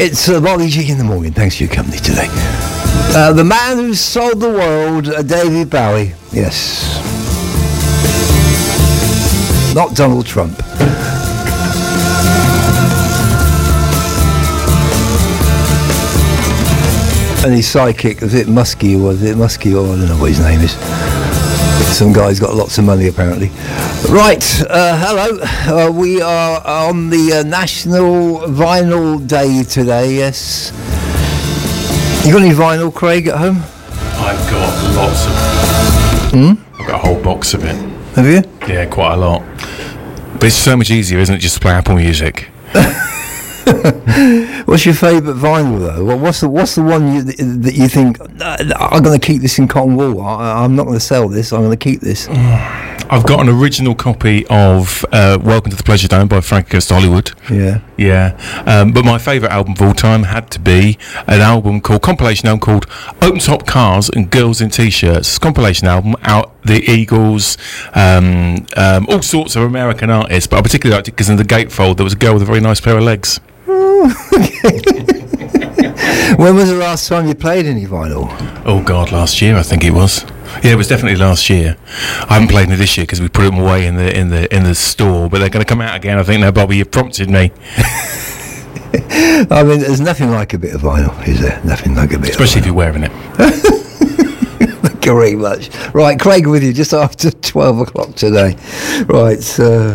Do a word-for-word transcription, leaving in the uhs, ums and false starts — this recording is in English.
It's uh, Bobby G in the morning. Thanks for your company today. Uh, the man who sold the world, uh, David Bowie. Yes. Not Donald Trump. And his sidekick, was it Muskie or was it Muskie or I don't know what his name is. Some guy's got lots of money apparently. Right, uh, hello. Uh, we are on the uh, National Vinyl Day today, yes. You got any vinyl, Craig, at home? I've got lots of it. Hmm? I've got a whole box of it. Have you? Yeah, quite a lot. But it's so much easier, isn't it, just to play Apple Music? What's your favourite vinyl though? What's the what's the one you, that you think I'm going to keep this in cotton wool? I, I'm not going to sell this. I'm going to keep this. I've got an original copy of uh, Welcome to the Pleasure Dome by Frank Against Hollywood. Yeah, yeah. Um, but my favourite album of all time had to be an album called compilation album called Open Top Cars and Girls in T-shirts. It's a compilation album out the Eagles, um, um, all sorts of American artists. But I particularly liked it because in the gatefold there was a girl with a very nice pair of legs. When was the last time you played any vinyl? Oh God, last year I think it was. Yeah, it was definitely last year. I haven't played any this year because we put them away in the in the in the store, but they're going to come out again. I think now, Bobby, you prompted me. I mean, there's nothing like a bit of vinyl, is there? Nothing like a bit. Especially of if you're wearing it. Thank you very much. Right, Craig with you just after twelve o'clock today. Right. Uh,